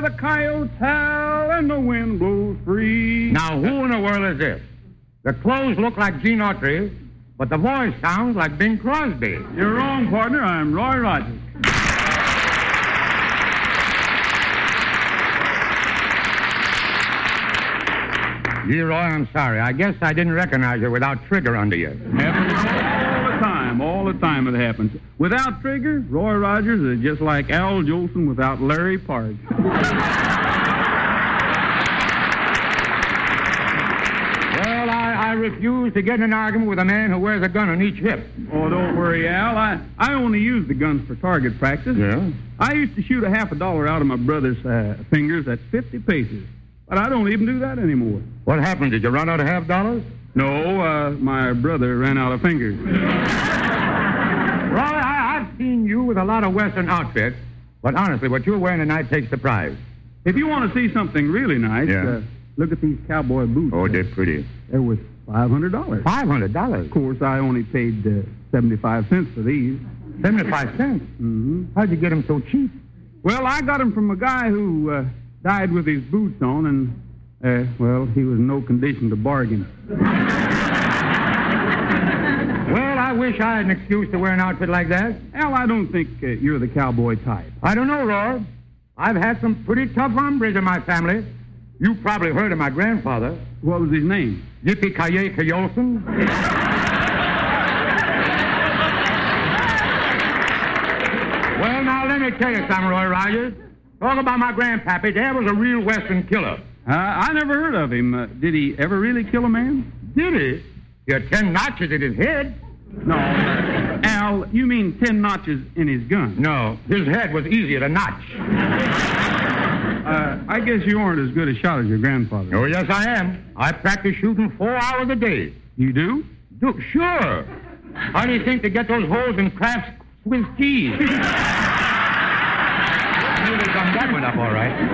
the coyotes howl and the wind blows free. Now, who in the world is this? The clothes look like Gene Autry, but the voice sounds like Bing Crosby. You're wrong, partner. I'm Roy Rogers. Leroy, I'm sorry. I guess I didn't recognize you without Trigger under you. Happens all the time it happens. Without Trigger, Roy Rogers is just like Al Jolson without Larry Parge. Well, I refuse to get in an argument with a man who wears a gun on each hip. Oh, don't worry, Al. I only use the guns for target practice. Yeah? I used to shoot $50 out of my brother's fingers at 50 paces. But I don't even do that anymore. What happened? Did you run out of $50? No, my brother ran out of fingers. Roy, I've seen you with a lot of Western outfits, but honestly, what you're wearing tonight takes the prize. If you want to see something really nice, Yeah. look at these cowboy boots. Oh, they're pretty. They're worth $500. $500? Of course, I only paid 75 cents for these. 75 cents? Mm-hmm. How'd you get them so cheap? Well, I got them from a guy who died with his boots on, and, he was in no condition to bargain. Well, I wish I had an excuse to wear an outfit like that. Al, I don't think you're the cowboy type. I don't know, Roy. I've had some pretty tough hombres in my family. You probably heard of my grandfather. What was his name? Yippee-ki-yay Olson. Well, now, let me tell you something, Roy Rogers. Talk about my grandpappy. There was a real Western killer. I never heard of him. Did he ever really kill a man? Did he? He had 10 notches in his head. No. Al, you mean 10 notches in his gun? No, his head was easier to notch. I guess you aren't as good a shot as your grandfather. Oh, yes, I am. I practice shooting 4 hours a day. You do? Sure. How do you think to get those holes in Kraft's Swiss cheese? Really summed that one up all right.